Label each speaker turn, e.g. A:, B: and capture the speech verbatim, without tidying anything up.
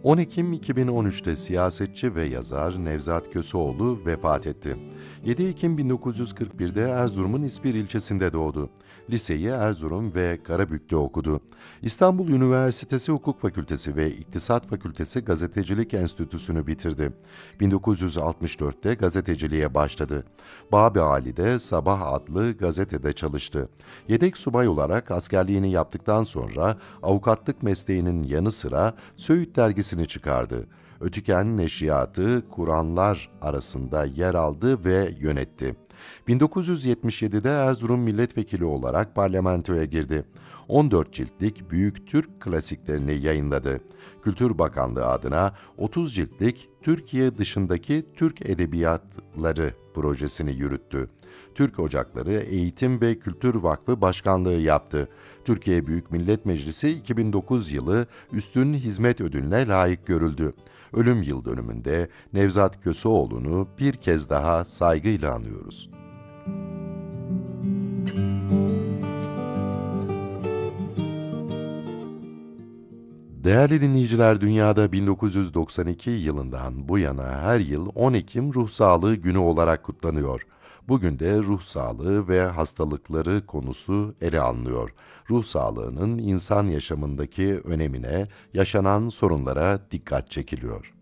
A: on Ekim iki bin on üç'te siyasetçi ve yazar Nevzat Köseoğlu vefat etti. yedi Ekim bin dokuz yüz kırk bir'de Erzurum'un İspir ilçesinde doğdu. Liseyi Erzurum ve Karabük'te okudu. İstanbul Üniversitesi Hukuk Fakültesi ve İktisat Fakültesi Gazetecilik Enstitüsü'nü bitirdi. bin dokuz yüz altmış dört'te gazeteciliğe başladı. Babı Sabah adlı gazetede çalıştı. Yedek subay olarak askerliğini yaptıktan sonra avukatlık mesleğinin yanı sıra Söğüt dergisini çıkardı. Ötüken Neşriyatı Kur'anlar arasında yer aldı ve yönetti. bin dokuz yüz yetmiş yedi'de Erzurum milletvekili olarak parlamentoya girdi. on dört ciltlik Büyük Türk klasiklerini yayınladı. Kültür Bakanlığı adına otuz ciltlik Türkiye dışındaki Türk edebiyatları projesini yürüttü. Türk Ocakları Eğitim ve Kültür Vakfı Başkanlığı yaptı. Türkiye Büyük Millet Meclisi iki bin dokuz yılı Üstün Hizmet Ödülüne layık görüldü. Ölüm yıl dönümünde Nevzat Köseoğlu'nu bir kez daha saygıyla anıyoruz. Değerli dinleyiciler, dünyada bin dokuz yüz doksan iki yılından bu yana her yıl on Ekim Ruh Sağlığı Günü olarak kutlanıyor. Bugün de ruh sağlığı ve hastalıkları konusu ele alınıyor. Ruh sağlığının insan yaşamındaki önemine, yaşanan sorunlara dikkat çekiliyor.